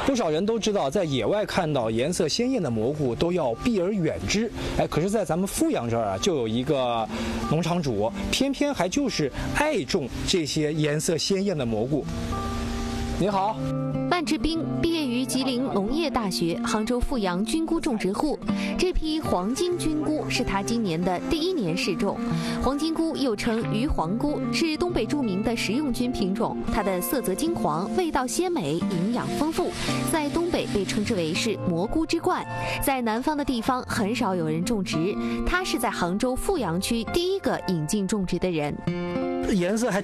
不少人都知道，在野外看到颜色鲜艳的蘑菇都要避而远之。可是，在咱们阜阳这儿啊，就有一个农场主，偏偏还就是爱种这些颜色鲜艳的蘑菇。你好。 万志斌毕业于吉林农业大学杭州阜阳菌菇种植户，这批黄金菌菇是他今年的第1年试种。黄金菇又称鱼黄菇，是东北著名的食用菌品种，它的色泽金黄，味道鲜美，营养丰富，在东北被称之为是蘑菇之冠。在南方的地方很少有人种植，他是在杭州阜阳区第一个引进种植的人。 颜色还